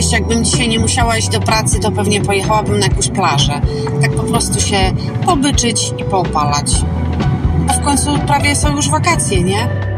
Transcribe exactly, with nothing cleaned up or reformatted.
iść, jakbym dzisiaj nie musiała iść do pracy, to pewnie pojechałabym na jakąś plażę. Tak po prostu się pobyczyć i poopalać. Bo w końcu prawie są już wakacje, nie?